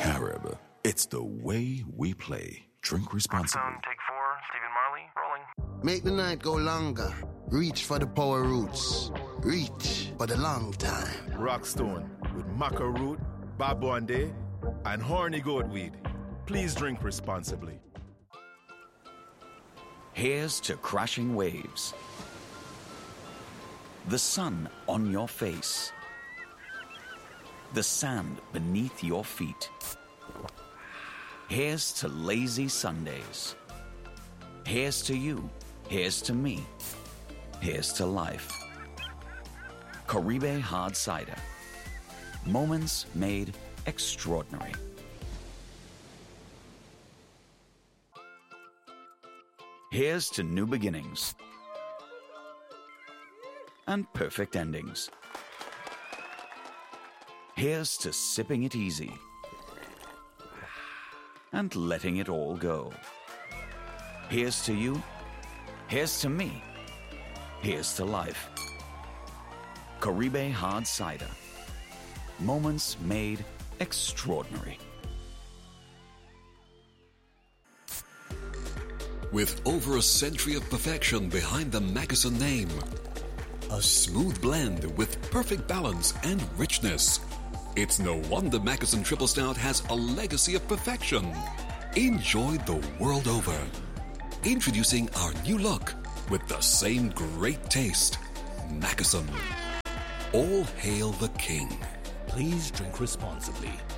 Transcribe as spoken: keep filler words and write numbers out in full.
Carib, it's the way we play. Drink responsibly. Rockstone, take four. Stephen Marley, rolling. Make the night go longer. Reach for the power roots. Reach for the long time. Rockstone with maca root, babonde, and horny goat weed. Please drink responsibly. Here's to crashing waves. The sun on your face. The sand beneath your feet. Here's to lazy Sundays. Here's to you. Here's to me. Here's to life. Caribe Hard Cider. Moments made extraordinary. Here's to new beginnings and perfect endings. Here's to sipping it easy and letting it all go. Here's to you. Here's to me. Here's to life. Caribe Hard Cider. Moments made extraordinary. With over a century of perfection behind the Mackeson name, a smooth blend with perfect balance and richness, it's no wonder Mackeson Triple Stout has a legacy of perfection. Enjoyed the world over. Introducing our new look with the same great taste. Mackeson. All hail the king. Please drink responsibly.